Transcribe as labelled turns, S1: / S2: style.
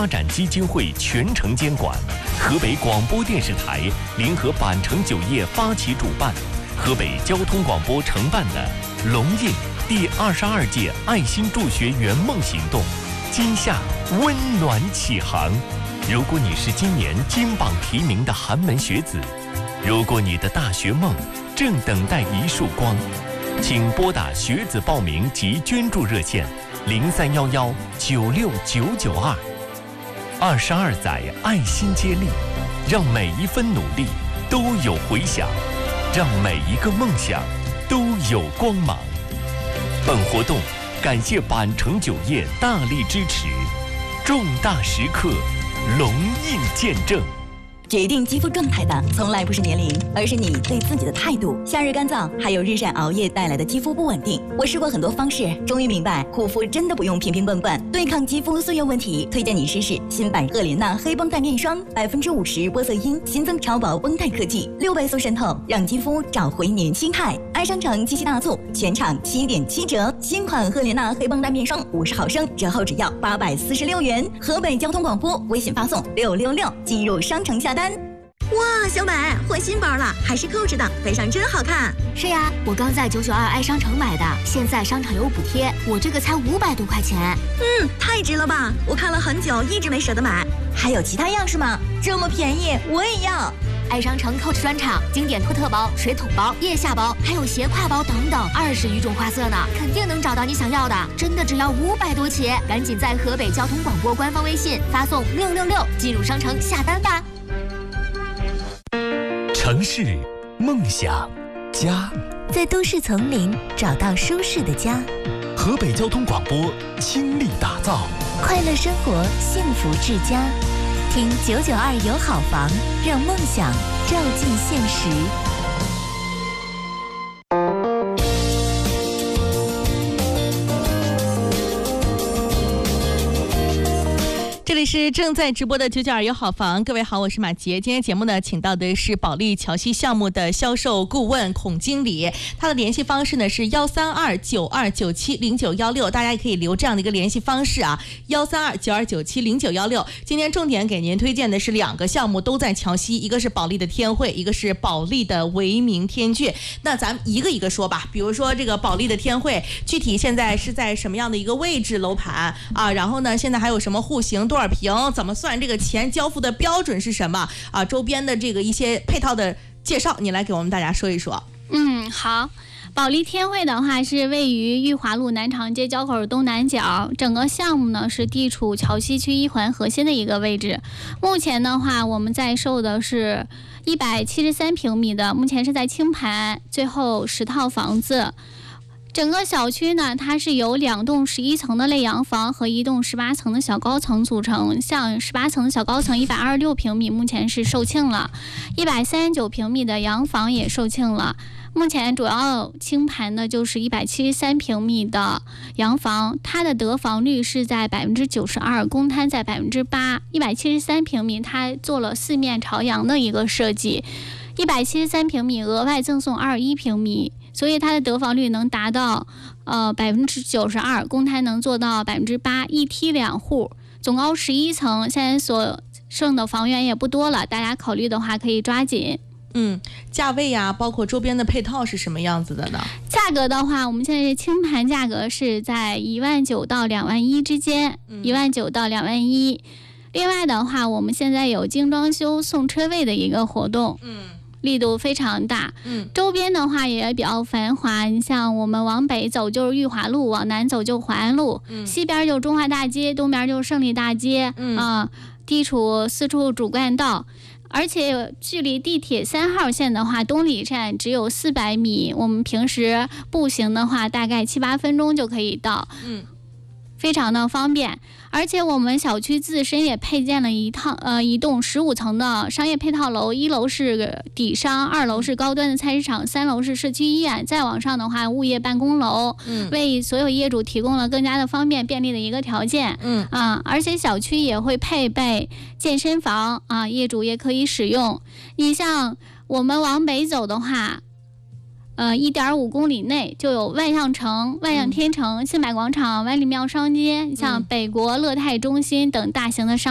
S1: 发展基金会全程监管，河北广播电视台联合板城酒业发起主办，河北交通广播承办的龙印第22届爱心助学圆梦行动，今夏温暖启航。如果你是今年金榜题名的寒门学子，如果你的大学梦正等待一束光，请拨打学子报名及捐助热线0311969992。22载爱心接力，让每一分努力都有回响，让每一个梦想都有光芒。本活动感谢板城酒业大力支持，重大时刻龙印见证。
S2: 决定肌肤状态的从来不是年龄，而是你对自己的态度。夏日干燥，还有日晒熬夜带来的肌肤不稳定。我试过很多方式，终于明白护肤真的不用平平笨笨。对抗肌肤岁月问题，推荐你试试新版赫莲娜黑绷带面霜，50%玻色因，新增超薄绷带科技，6倍速渗透，让肌肤找回年轻态。爱商城七夕大促，全场7.7折，新款赫莲娜黑绷带面霜50毫升，折后只要846元。河北交通广播微信发送666，进入商城下单。
S3: 哇，小美换新包了，还是扣着的，背上真好看。
S4: 是呀，我刚在992爱商城买的，现在商场有补贴，我这个才500多块钱。
S3: 太值了吧！我看了很久，一直没舍得买。
S2: 还有其他样式吗？这么便宜，我也要。
S4: 爱商城 Coach 专场，经典托特包、水桶包、腋下包，还有斜挎包等等，20余种花色呢，肯定能找到你想要的。真的只要500多起，赶紧在河北交通广播官方微信发送666，进入商城下单吧。
S1: 城市梦想家，
S5: 在都市丛林找到舒适的家。
S1: 河北交通广播倾力打造
S5: 快乐生活，幸福至家。听992有好房，让梦想照进现实。
S6: 这里是正在直播的992有好房，各位好，我是马杰。今天节目呢，请到的是保利桥西项目的销售顾问孔经理，他的联系方式呢是13292970916，大家也可以留这样的一个联系方式啊，13292970916。今天重点给您推荐的是2个项目，都在桥西，一个是保利的天汇，一个是保利的维明天骏。那咱们一个一个说吧，比如说这个保利的天汇，具体现在是在什么样的一个位置楼盘啊？然后呢，现在还有什么户型，多少平，怎么算这个钱交付的标准是什么啊？周边的这个一些配套的介绍，你来给我们大家说一说。
S7: 好。保利天汇的话是位于裕华路南长街交口东南角，整个项目呢是地处桥西区1环核心的一个位置。目前的话，我们在售的是173平米的，目前是在清盘，最后10套房子。整个小区呢，它是由2栋11层的类洋房和1栋18层的小高层组成。像18层的小高层126平米，目前是售罄了；139平米的洋房也售罄了。目前主要清盘的就是173平米的洋房，它的得房率是在92%，公摊在8%。173平米，它做了4面朝阳的一个设计。173平米额外赠送21平米。所以它的得房率能达到92%，公摊能做到8%，一梯2户，总高11层。现在所剩的房源也不多了，大家考虑的话可以抓紧。
S6: 价位呀，包括周边的配套是什么样子的呢？
S7: 价格的话，我们现在清盘价格是在19000到21000之间，19000到21000。另外的话，我们现在有精装修送车位的一个活动。力度非常大，周边的话也比较繁华。你像我们往北走就是裕华路，往南走就淮安路，西边就中华大街，东边就是胜利大街，地处4处主干道。而且距离地铁3号线的话，东里站只有400米，我们平时步行的话，大概7、8分钟就可以到，非常的方便。而且我们小区自身也配建了一栋15层的商业配套楼，1楼是底商，2楼是高端的菜市场，3楼是社区医院，再往上的话物业办公楼，为所有业主提供了更加的方便便利的一个条件。而且小区也会配备健身房啊，业主也可以使用。你像我们往北走的话，1.5公里内就有万象城、万象天城、新百广场、万里庙商街，像北国乐泰中心等大型的商